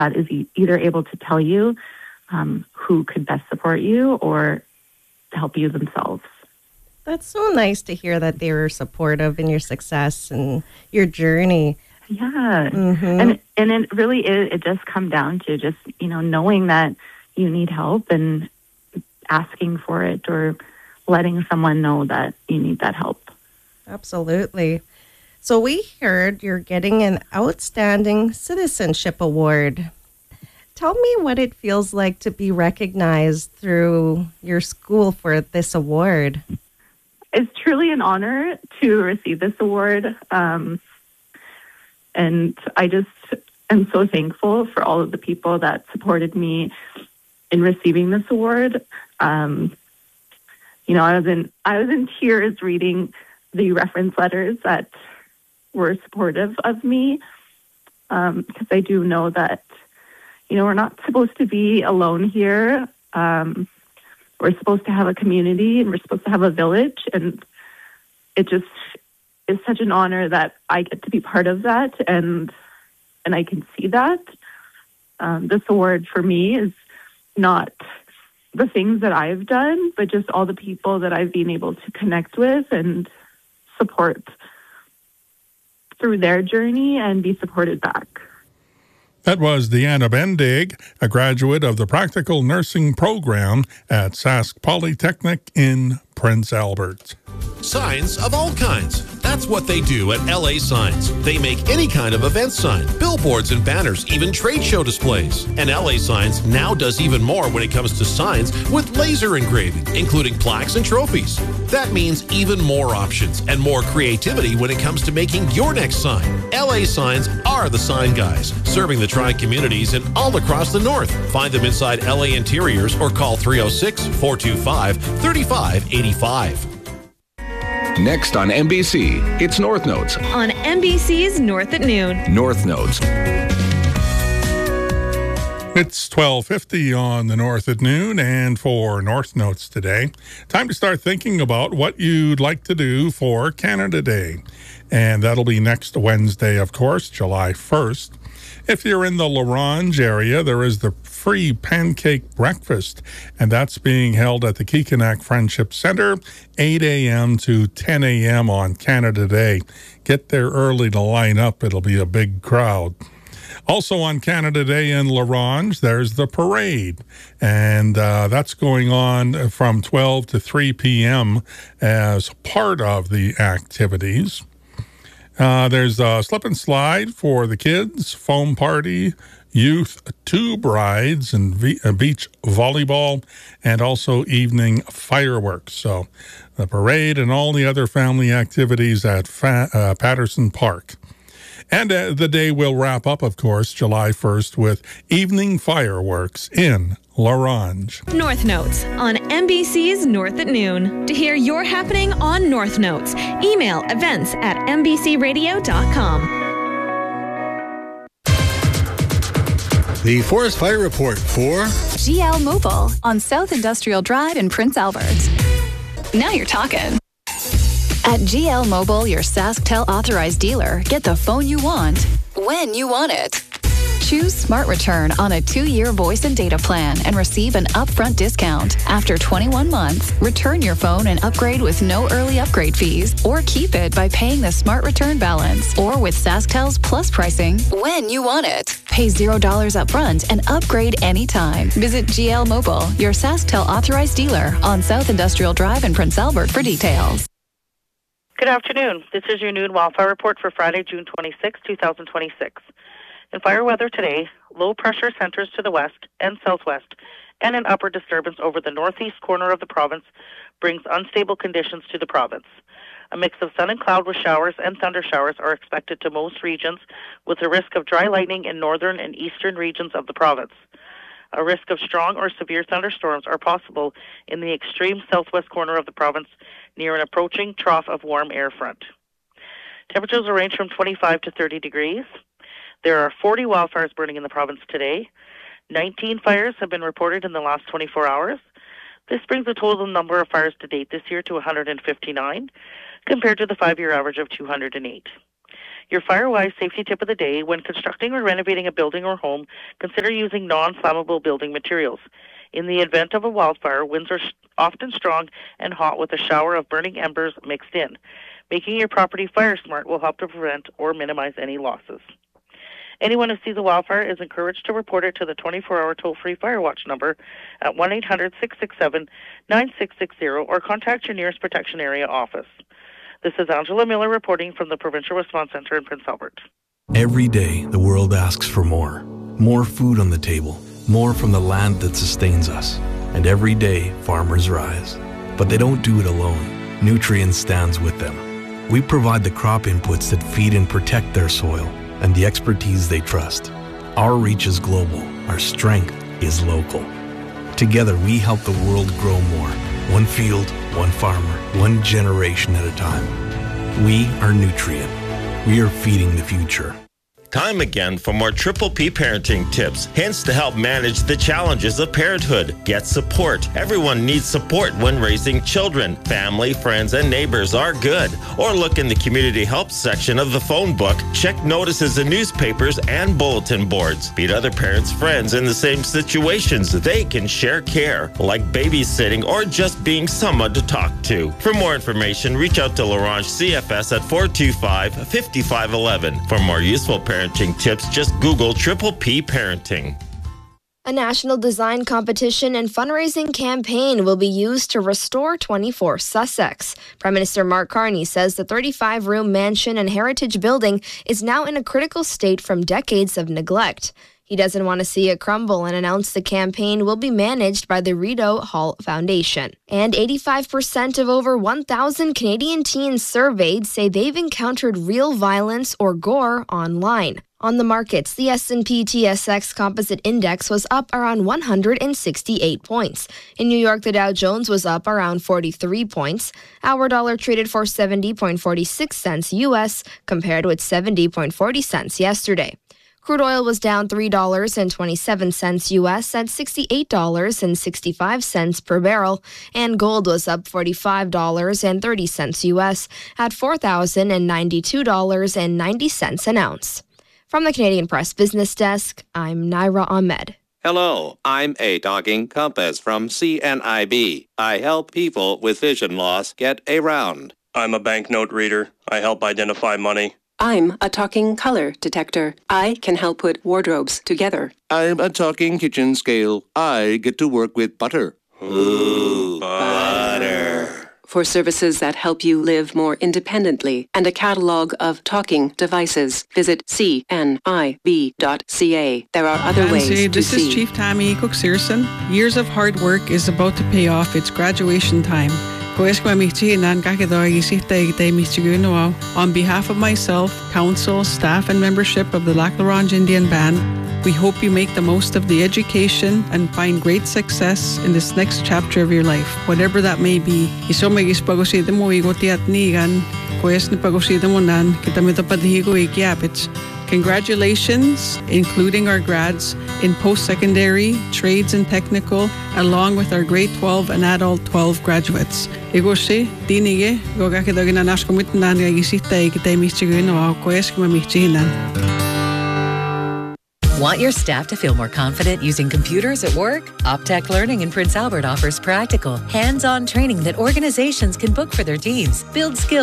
that is either able to tell you who could best support you or help you themselves. That's so nice to hear that they were supportive in your success and your journey. Yeah. And it really is, it does come down to just, knowing that you need help and asking for it or letting someone know that you need that help. Absolutely. So we heard you're getting an Outstanding Citizenship Award. Tell me what it feels like to be recognized through your school for this award. It's truly an honor to receive this award. And I just am so thankful for all of the people that supported me in receiving this award. I was in tears reading the reference letters that were supportive of me, because I do know that, we're not supposed to be alone here. We're supposed to have a community and we're supposed to have a village. And it just is such an honor that I get to be part of that. And I can see that. This award for me is not the things that I've done, but just all the people that I've been able to connect with and support through their journey and be supported back. That was Deanna Bendig, a graduate of the Practical Nursing Program at Sask Polytechnic in Prince Albert. Signs of all kinds. That's what they do at LA Signs. They make any kind of event sign, billboards and banners, even trade show displays. And LA Signs now does even more when it comes to signs with laser engraving, including plaques and trophies. That means even more options and more creativity when it comes to making your next sign. LA Signs are the sign guys, serving the tri-communities and all across the north. Find them inside LA Interiors or call 306-425-3585. Next on NBC, it's North Notes. On NBC's North at Noon. North Notes. It's 12:50 on the North at Noon, and for North Notes today, time to start thinking about what you'd like to do for Canada Day. And that'll be next Wednesday, of course, July 1st. If you're in the La Ronge area, there is the free pancake breakfast, and that's being held at the Kikanak Friendship Center, 8 a.m. to 10 a.m. on Canada Day. Get there early to line up. It'll be a big crowd. Also on Canada Day in La Ronge, there's the parade, and that's going on from 12 to 3 p.m. as part of the activities. There's a slip and slide for the kids, foam party, youth tube rides, and beach volleyball, and also evening fireworks. So the parade and all the other family activities at Patterson Park. And the day will wrap up, of course, July 1st with evening fireworks in La Ronge. North Notes on NBC's North at Noon. To hear your happening on North Notes, email events@nbcradio.com. The Forest Fire Report for GL Mobile on South Industrial Drive in Prince Albert. Now you're talking. At GL Mobile, your SaskTel authorized dealer, get the phone you want, when you want it. Choose Smart Return on a 2-year voice and data plan and receive an upfront discount. After 21 months, return your phone and upgrade with no early upgrade fees, or keep it by paying the Smart Return balance, or with SaskTel's Plus pricing, when you want it. Pay $0 upfront and upgrade anytime. Visit GL Mobile, your SaskTel authorized dealer on South Industrial Drive in Prince Albert for details. Good afternoon. This is your noon wildfire report for Friday, June 26, 2026. In fire weather today, low pressure centers to the west and southwest and an upward disturbance over the northeast corner of the province brings unstable conditions to the province. A mix of sun and cloud with showers and thunder showers are expected to most regions, with a risk of dry lightning in northern and eastern regions of the province. A risk of strong or severe thunderstorms are possible in the extreme southwest corner of the province near an approaching trough of warm air front. Temperatures will range from 25 to 30 degrees. There are 40 wildfires burning in the province today. 19 fires have been reported in the last 24 hours. This brings the total number of fires to date this year to 159, compared to the 5-year average of 208. Your FireWise safety tip of the day: when constructing or renovating a building or home, consider using non-flammable building materials. In the event of a wildfire, winds are often strong and hot with a shower of burning embers mixed in. Making your property fire smart will help to prevent or minimize any losses. Anyone who sees a wildfire is encouraged to report it to the 24-hour toll-free Firewatch number at 1-800-667-9660 or contact your nearest protection area office. This is Angela Miller reporting from the Provincial Response Centre in Prince Albert. Every day, the world asks for more. More food on the table. More from the land that sustains us. And every day, farmers rise. But they don't do it alone. Nutrien stands with them. We provide the crop inputs that feed and protect their soil and the expertise they trust. Our reach is global. Our strength is local. Together, we help the world grow more. One field, one farmer, one generation at a time. We are Nutrien. We are feeding the future. Time again for more Triple P parenting tips, hints to help manage the challenges of parenthood. Get support. Everyone needs support when raising children. Family, friends, and neighbors are good. Or look in the community help section of the phone book. Check notices in newspapers and bulletin boards. Meet other parents' friends in the same situations. They can share care, like babysitting or just being someone to talk to. For more information, reach out to Laurent CFS at 425-5511. For more useful parenting tips, just Google Triple P Parenting. A national design competition and fundraising campaign will be used to restore 24 Sussex. Prime Minister Mark Carney says the 35-room mansion and heritage building is now in a critical state from decades of neglect. He doesn't want to see it crumble and announced the campaign will be managed by the Rideau Hall Foundation. And 85% of over 1,000 Canadian teens surveyed say they've encountered real violence or gore online. On the markets, the S&P TSX Composite Index was up around 168 points. In New York, the Dow Jones was up around 43 points. Our dollar traded for 70.46 cents U.S. compared with 70.40 cents yesterday. Crude oil was down $3.27 U.S. at $68.65 per barrel, and gold was up $45.30 U.S. at $4,092.90 an ounce. From the Canadian Press Business Desk, I'm Naira Ahmed. Hello, I'm A. Dogging Compass from CNIB. I help people with vision loss get around. I'm a banknote reader. I help identify money. I'm a talking color detector. I can help put wardrobes together. I'm a talking kitchen scale. I get to work with butter. Ooh, butter. For services that help you live more independently and a catalog of talking devices, visit cnib.ca. There are other ways to see. This is Chief Tammy Cook-Searson. Years of hard work is about to pay off. It's graduation time. On behalf of myself, council, staff, and membership of the Lac La Ronge Indian Band, we hope you make the most of the education and find great success in this next chapter of your life, whatever that may be. Congratulations, including our grads in post-secondary, trades and technical, along with our grade 12 and adult 12 graduates. Want your staff to feel more confident using computers at work? Optech Learning in Prince Albert offers practical, hands-on training that organizations can book for their teams, build skills